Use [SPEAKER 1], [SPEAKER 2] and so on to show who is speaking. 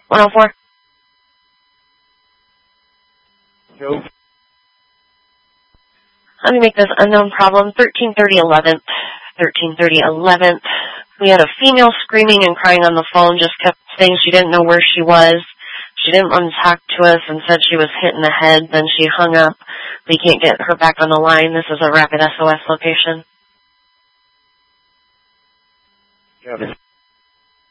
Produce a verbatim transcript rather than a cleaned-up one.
[SPEAKER 1] one oh four.
[SPEAKER 2] Nope.
[SPEAKER 1] Let me make this unknown problem. thirteen thirty eleventh. thirteen thirty eleventh. We had a female screaming and crying on the phone, just kept saying she didn't know where she was. She didn't want to talk to us and said she was hit in the head. Then she hung up. We can't get her back on the line. This is a rapid S O S location.
[SPEAKER 2] Got it.